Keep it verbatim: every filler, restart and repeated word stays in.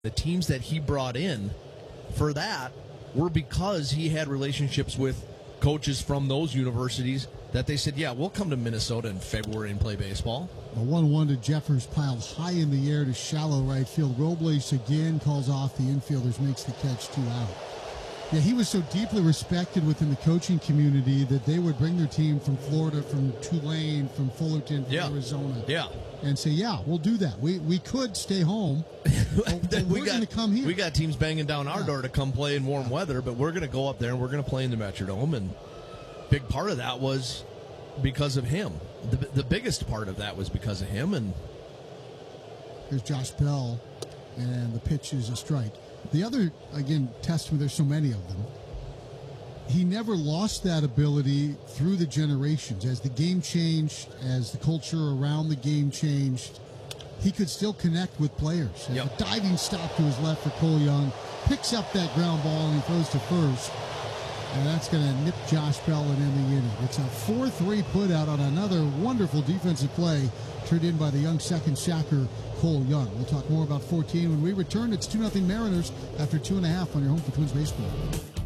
The teams that he brought in for that were because he had relationships with coaches from those universities that they said, yeah, we'll come to Minnesota in February and play baseball. A one one to Jeffers, piled high in the air to shallow right field. Robles again calls off the infielders, makes the catch, two out. Yeah, he was so deeply respected within the coaching community that they would bring their team from Florida, from Tulane, from Fullerton, from yeah. Arizona. Yeah. And say, yeah, we'll do that. We we could stay home. But, but we we're got going to come here. We got teams banging down our yeah. door to come play in warm yeah. weather, but we're going to go up there and we're going to play in the Metrodome. And big part of that was because of him. The, the biggest part of that was because of him. And here's Josh Bell, and the pitch is a strike. The other, again, testament, there's so many of them, he never lost that ability through the generations. As the game changed, as the culture around the game changed, he could still connect with players. Yep. A diving stop to his left for Cole Young, picks up that ground ball and he throws to first. And that's going to nip Josh Bell and end the inning. It's a four three putout on another wonderful defensive play turned in by the young second sacker, Cole Young. We'll talk more about fourteen when we return. It's two nothing Mariners after two and a half on your home for Twins baseball.